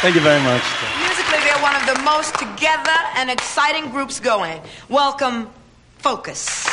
Thank you very much. Musically, they're one of the most together and exciting groups going. Welcome, Focus.